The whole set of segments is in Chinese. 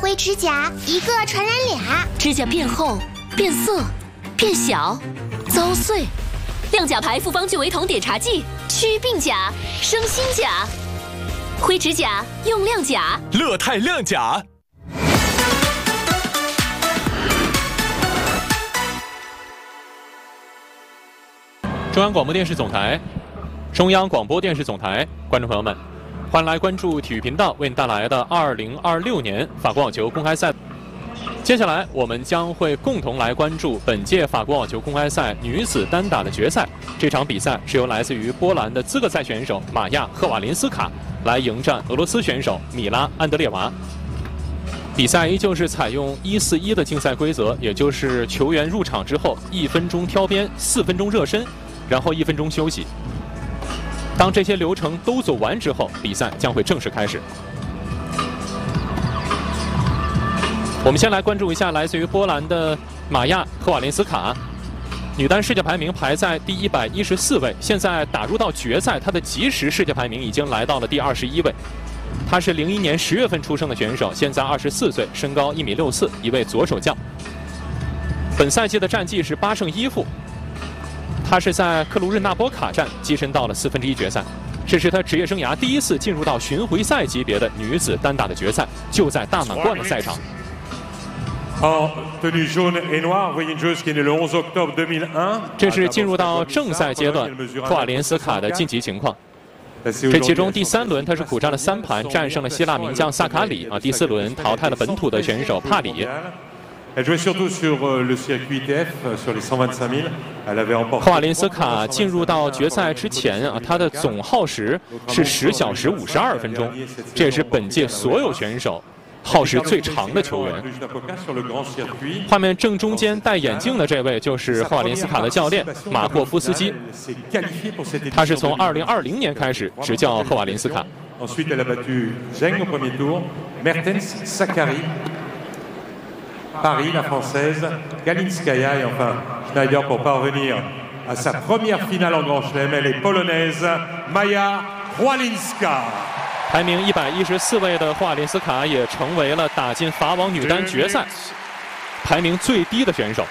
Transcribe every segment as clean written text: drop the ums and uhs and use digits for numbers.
灰指甲，一个传染俩。 指甲变厚、变色、变小、遭碎。亮甲牌复方聚维酮碘茶剂，祛病甲，生新甲。灰指甲用亮甲， 乐泰亮甲。 中央广播电视总台，中央广播电视总台，观众朋友们，欢迎来关注体育频道为你带来的2026年法国网球公开赛。接下来我们将会共同来关注本届法国网球公开赛女子单打的决赛。这场比赛是由来自于波兰的资格赛选手玛亚·赫瓦林斯卡来迎战俄罗斯选手米拉·安德烈娃。比赛依旧是采用1-4-1的竞赛规则，也就是球员入场之后1分钟挑边，4分钟热身，然后1分钟休息。当这些流程都走完之后，比赛将会正式开始。我们先来关注一下来自于波兰的玛亚·赫瓦林斯卡，女单世界排名排在第114位，现在打入到决赛，她的即时世界排名已经来到了第21位。她是01年10月份出生的选手，现在24岁，身高1.64米，一位左手将。本赛季的战绩是8胜1负。她是在克鲁日纳波卡站跻身到了1/4决赛，这是她职业生涯第一次进入到巡回赛级别的女子单打的决赛，就在大满贯的赛场。这是进入到正赛阶段赫瓦林斯卡的晋级情况。这其中第3轮她是苦战了3盘，战胜了希腊名将萨卡里第4轮淘汰了本土的选手帕里。赫瓦林斯卡进入到决赛之前她的总耗时是10小时52分钟，这也是本届所有选手耗时最长的球员。画面正中间戴眼镜的这位就是赫瓦林斯卡的教练马霍夫斯基，他是从2020年开始执教赫瓦林斯卡。 Paris, la française, Galinskaya et enfin Schneider pour parvenir à sa première finale en Grand Chelem. Elle est polonaise, Maja Chwalinska. 排名114位的赫瓦林斯卡也成为了打进法网女单决赛排名最低的选手。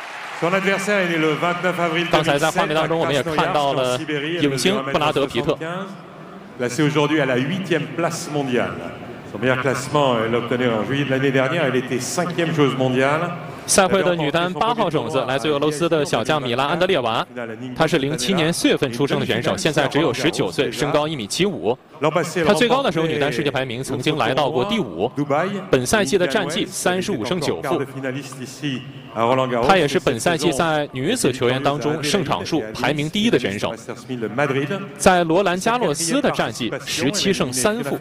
刚才在画面当中，我们也看到了影星布拉德皮特。 Placée aujourd'hui à la 8e place mondiale.Son meilleur classement, elle l'a obtenu en juillet de l'année dernière. Elle était 5e joueuse mondiale. 赛会的女单8号种子来自俄罗斯的小将米拉·安德烈娃，她是07年4月份出生的选手，现在只有19岁，身高1.75米。她最高的时候女单世界排名曾经来到过第5。本赛季的战绩35胜9负。她也是本赛季在女子球员当中胜场数排名第1的选手。在罗兰加洛斯的战绩17胜3负。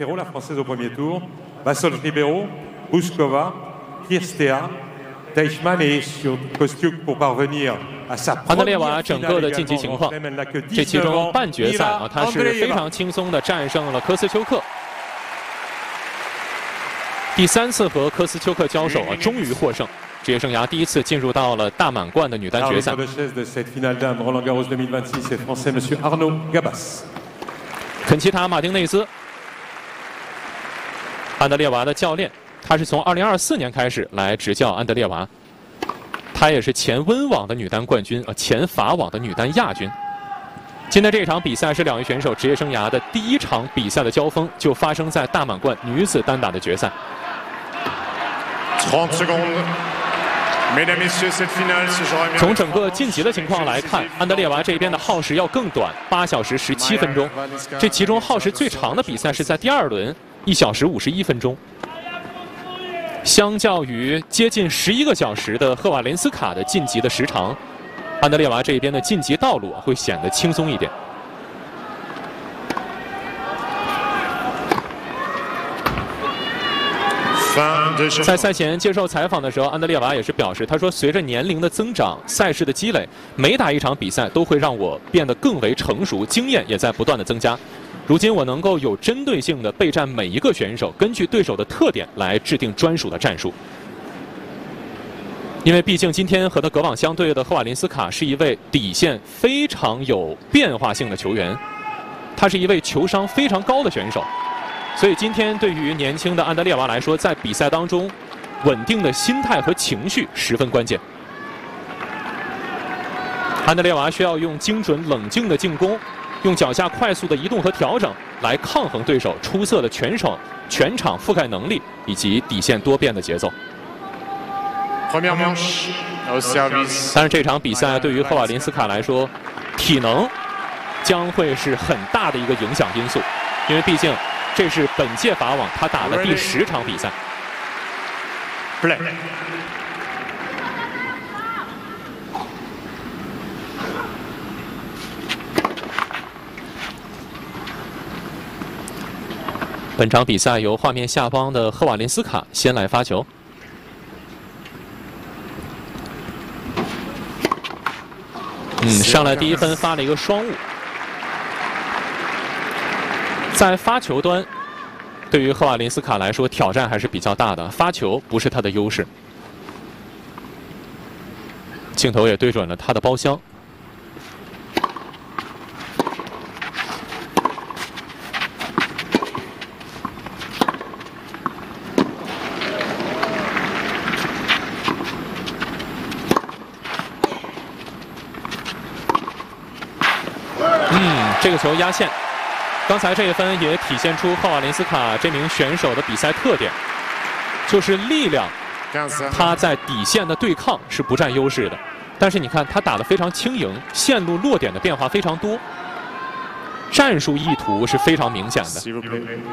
安德烈娃整个的晋级情况，这其中半决赛她是非常轻松的战胜了科斯丘克。第3次和科斯丘克交手终于获胜，职业生涯第1次进入到了大满贯的女单决赛。肯齐塔·马丁内兹，安德烈娃的教练。他是从2024年开始来执教安德烈娃，他也是前温网的女单冠军前法网的女单亚军。今天这场比赛是2位选手职业生涯的第1场比赛的交锋，就发生在大满贯女子单打的决赛。从整个晋级的情况来看，安德烈娃这边的耗时要更短，8小时17分钟。这其中耗时最长的比赛是在第2轮，1小时51分钟。相较于接近11个小时的赫瓦林斯卡的晋级的时长，安德烈娃这边的晋级道路会显得轻松一点。在赛前接受采访的时候，安德烈娃也是表示，他说随着年龄的增长，赛事的积累，每打一场比赛都会让我变得更为成熟，经验也在不断的增加。如今我能够有针对性的备战每一个选手，根据对手的特点来制定专属的战术。因为毕竟今天和他隔网相对的赫瓦林斯卡是一位底线非常有变化性的球员，他是一位球商非常高的选手，所以今天对于年轻的安德烈娃来说，在比赛当中稳定的心态和情绪十分关键。安德烈娃需要用精准冷静的进攻，用脚下快速的移动和调整来抗衡对手出色的全场覆盖能力以及底线多变的节奏。但是这场比赛对于赫瓦林斯卡来说，体能将会是很大的一个影响因素，因为毕竟这是本届法网他打的第10场比赛。本场比赛由画面下方的赫瓦林斯卡先来发球。上来第一分发了一个双误。在发球端，对于赫瓦林斯卡来说挑战还是比较大的，发球不是他的优势。镜头也对准了他的包厢。这个球压线，刚才这一分也体现出赫瓦林斯卡这名选手的比赛特点，就是力量，他在底线的对抗是不占优势的。但是你看他打得非常轻盈，线路落点的变化非常多，战术意图是非常明显的。